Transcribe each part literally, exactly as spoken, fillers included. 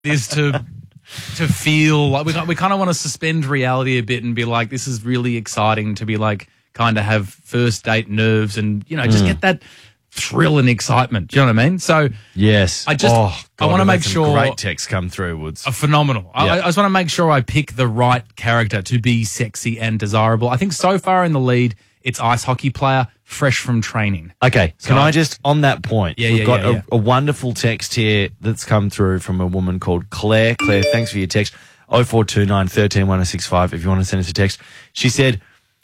this to to feel like we we kind of want to suspend reality a bit and be like, this is really exciting to be like kind of have first date nerves and you know just mm. get that thrill and excitement. Do you know what I mean? So yes, I just oh, God, I want to make sure great texts come through. Woods, are phenomenal. Yeah. I, I just want to make sure I pick the right character to be sexy and desirable. I think so far in the lead, it's ice hockey player fresh from training. Okay, so, can I just, on that point, yeah, we've yeah, got yeah, a, yeah. a wonderful text here that's come through from a woman called Claire. Claire, thanks for your text. oh four two nine, one three, one oh six five if you want to send us a text. She said,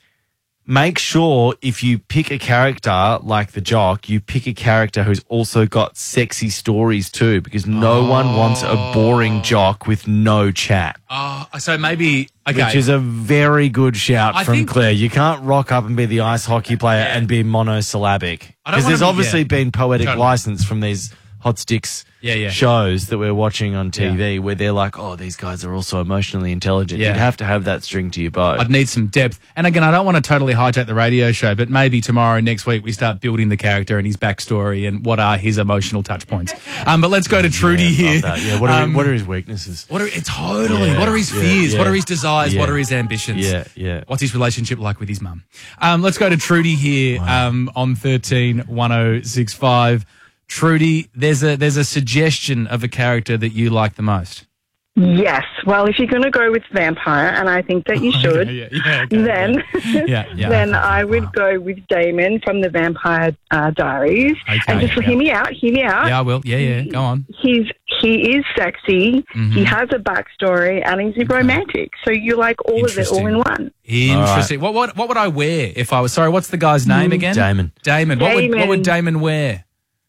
make sure if you pick a character like the jock, you pick a character who's also got sexy stories too, because no oh. one wants a boring jock with no chat. Oh, so maybe... Okay. Which is a very good shout I from think, Claire. You can't rock up and be the ice hockey player yeah. and be monosyllabic. Because there's be, obviously yeah. been poetic totally. license from these hot sticks yeah, yeah. shows that we're watching on T V yeah. where they're like, oh, these guys are also emotionally intelligent. Yeah. You'd have to have that string to your bow. I'd need some depth. And again, I don't want to totally hijack the radio show, but maybe tomorrow, next week, we start building the character and his backstory and what are his emotional touch points. Um, but let's go to Trudy yeah, here. That. Yeah, what are, um, what are his weaknesses? What are totally? Yeah, what are his yeah, fears? yeah. What are his desires? Yeah. What are his ambitions? Yeah, yeah. What's his relationship like with his mum? Um, let's go to Trudy here Wow. um, on thirteen one oh six five. Trudy, there's a there's a suggestion of a character that you like the most. Yes. Well, if you're going to go with vampire, and I think that you should, yeah, yeah, okay, then yeah, yeah. then I would go with Damon from the Vampire uh, Diaries. Okay, and just yeah. hear me out, hear me out. Yeah, I will. Yeah, yeah. Go on. He's he is sexy. Mm-hmm. He has a backstory, and he's Okay. romantic. So you like all of it all in one. Interesting. What what what would I wear if I was sorry? What's the guy's name again? Damon. Damon. What would what Damon. would Damon wear?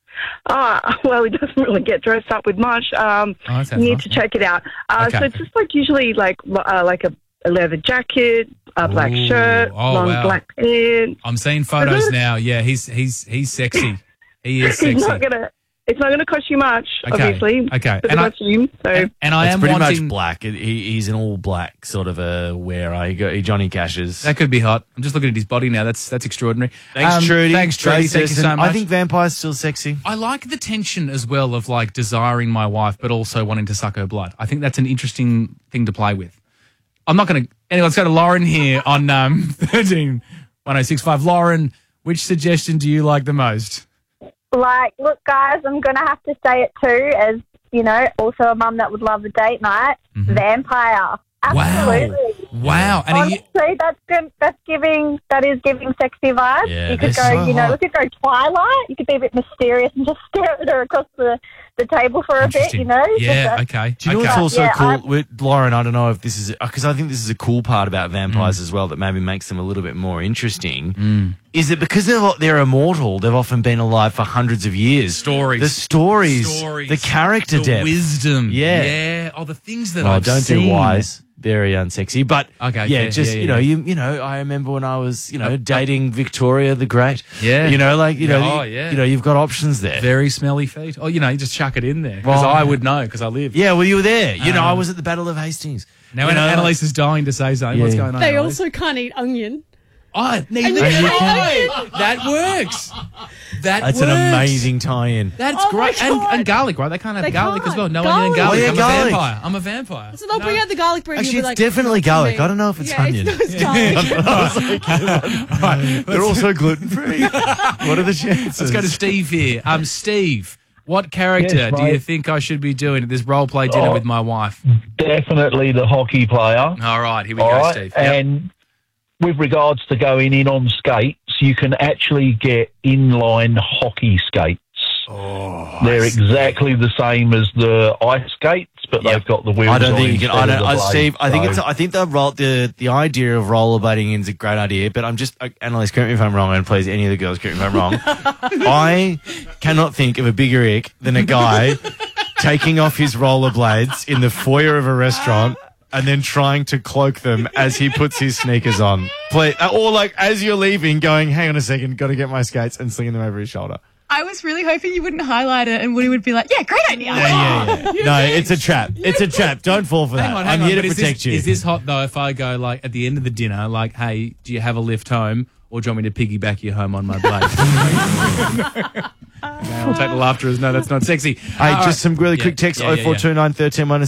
Oh, well, he doesn't really get dressed up with much. Um, Oh, that you sounds need nice. to check it out. Uh, Okay. So it's just like usually like uh, like a, a leather jacket, a black Ooh. shirt, Oh, long wow. black pants. I'm seeing photos now. Yeah, he's he's he's sexy. He is It's sexy. not gonna. It's not going to cost you much, Okay, obviously. okay. For And the I- costume, so And, and I It's am pretty wanting. much black. It, he, he's an all black sort of a wearer. He, go, he Johnny Cashes. That could be hot. I'm just looking at his body now. That's that's extraordinary. Thanks, Um, Trudy. Thanks, Trudy. Great Thank you citizen. so much. I think vampire's still sexy. I like the tension as well of like desiring my wife, but also wanting to suck her blood. I think that's an interesting thing to play with. I'm not going to. Anyway, let's go to Lauren here on um, thirteen one oh six five. Lauren, which suggestion do you like the most? Like, look, guys, I'm going to have to say it too, as, you know, also a mum that would love a date night. Mm-hmm. Vampire. Absolutely. Wow. Wow. And are you, Honestly, that's good. That's giving. That is giving sexy vibes. Yeah, you could go. they're so you know, hot. we could go Twilight. You could be a bit mysterious and just stare at her across the, the table for a bit. You know. Yeah. Just a- Okay. Do you know okay. what's also Yeah, cool? I'm- With Lauren, I don't know if this is because I think this is a cool part about vampires Mm. as well that maybe makes them a little bit more interesting. Is it because they're they're immortal? They've often been alive for hundreds of years. Stories. the stories, Stories. the character the depth. wisdom. Yeah. Yeah. Oh, the things that Oh, I've don't seen. do wise. Very unsexy, but Okay, yeah, fair. just Yeah, you yeah, know, yeah. you you know, I remember when I was you know dating Victoria the Great. Yeah. you know, like you know, Oh, you, yeah. you know, you've got options there. Very smelly feet. Oh, you know, you just chuck it in there because Well, I would know because I live. Yeah, well, you were there. You know, Um, I was at the Battle of Hastings. Now, you know, Annalise is dying to say something. What's Yeah. going on? They Annalise? also can't eat onion. Oh, neither And you can can- I. That works. That that's works. an amazing tie-in. That's Oh my great. And, God. and garlic, right? They can't have They garlic can't. as well. No onion and Garlic. garlic. Oh, yeah, I'm garlic. a vampire. I'm a vampire. So they'll No. bring out the garlic bread. Actually, and you'll it's be like, definitely "Not for garlic. me." I don't know if it's yeah, onion. It's, no, it's garlic. All right, They're also gluten free. What are the chances? let's go to Steve here. Um, Steve, what character Yes, do you mate. think I should be doing at this role play dinner Oh. with my wife? Definitely the hockey player. All right, here we All go, right, Steve. Yep. and with regards to going in on skates, you can actually get inline hockey skates. Oh, They're exactly the same as the ice skates, but Yep. they've got the wheels. I don't on think you can. I instead don't, of I, the Steve, I think blades, it's. I think the roll, the the idea of rollerblading in is a great idea. But I'm just, uh, Annalise, correct me if I'm wrong, and please, any of the girls, correct me if I'm wrong. I cannot think of a bigger ick than a guy taking off his rollerblades in the foyer of a restaurant and then trying to cloak them as he puts his sneakers on. Please, uh, or like as you're leaving, going, "Hang on a second, got to get my skates," and slinging them over his shoulder. I was really hoping you wouldn't highlight it and Woody would be like, yeah, great idea. Yeah, yeah, yeah. No, it's a trap. It's a trap. Don't fall for that. Hang on, hang I'm on. here but to is protect this, you. Is this hot though? If I go like at the end of the dinner, like, hey, do you have a lift home, or do you want me to piggyback you home on my blade? Okay, I'll take the laughter as no, that's not sexy. Hey, All just right. some really Yeah, quick text, yeah, yeah, oh four two nine, one three one